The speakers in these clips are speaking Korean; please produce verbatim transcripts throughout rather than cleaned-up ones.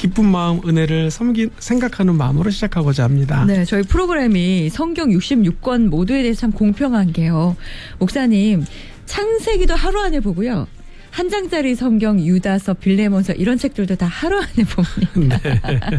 기쁜 마음, 은혜를 섬기, 생각하는 마음으로 시작하고자 합니다. 네, 저희 프로그램이 성경 육십육 권 모두에 대해서 참 공평한 게요. 목사님, 창세기도 하루 안에 보고요. 한 장짜리 성경, 유다서, 빌레몬서 이런 책들도 다 하루 안에 봅니다. 네.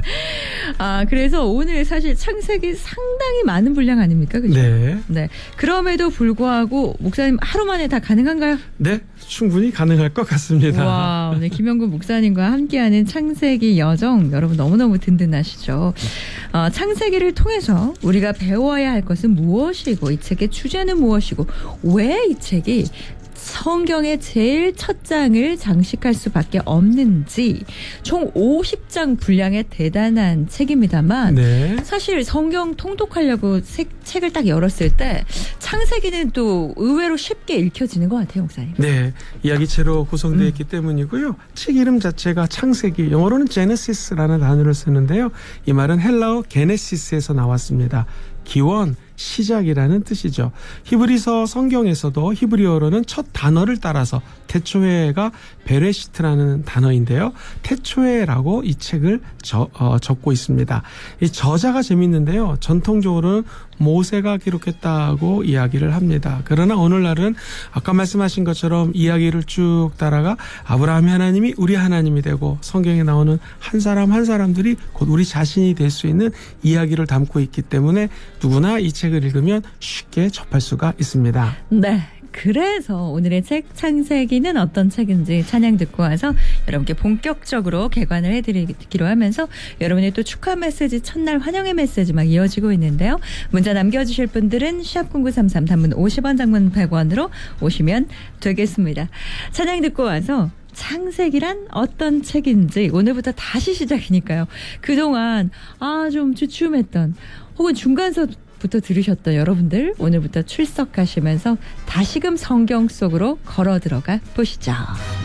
아, 그래서 오늘 사실 창세기 상당히 많은 분량 아닙니까? 그죠? 네. 네. 그럼에도 불구하고 목사님 하루 만에 다 가능한가요? 네, 충분히 가능할 것 같습니다. 와, 오늘 김영근 목사님과 함께하는 창세기 여정 여러분 너무너무 든든하시죠. 어, 창세기를 통해서 우리가 배워야 할 것은 무엇이고 이 책의 주제는 무엇이고 왜 이 책이 성경의 제일 첫 장을 장식할 수밖에 없는지 총 오십 장 분량의 대단한 책입니다만 네. 사실 성경 통독하려고 책, 책을 딱 열었을 때 창세기는 또 의외로 쉽게 읽혀지는 것 같아요, 목사님. 네, 이야기체로 구성되어 있기 음. 때문이고요. 책 이름 자체가 창세기, 영어로는 제네시스라는 단어를 쓰는데요. 이 말은 헬라어 게네시스에서 나왔습니다. 기원, 시작이라는 뜻이죠. 히브리서 성경에서도 히브리어로는 첫 단어를 따라서 태초에가 베레시트라는 단어인데요. 태초에라고 이 책을 저, 어, 적고 있습니다. 이 저자가 재밌는데요. 전통적으로는 모세가 기록했다고 이야기를 합니다. 그러나 오늘날은 아까 말씀하신 것처럼 이야기를 쭉 따라가 아브라함의 하나님이 우리 하나님이 되고 성경에 나오는 한 사람 한 사람들이 곧 우리 자신이 될 수 있는 이야기를 담고 있기 때문에 누구나 이 책을 읽으면 쉽게 접할 수가 있습니다. 네. 그래서 오늘의 책 창세기는 어떤 책인지 찬양 듣고 와서 여러분께 본격적으로 개관을 해드리기로 하면서 여러분의 또 축하 메시지, 첫날 환영의 메시지 막 이어지고 있는데요. 문자 남겨주실 분들은 샵 공구삼삼 단문 오십 원, 장문 백 원으로 오시면 되겠습니다. 찬양 듣고 와서 창세기란 어떤 책인지 오늘부터 다시 시작이니까요. 그동안 아 좀 주춤했던 혹은 중간서 부터 들으셨던 여러분들 오늘부터 출석하시면서 다시금 성경 속으로 걸어 들어가 보시죠.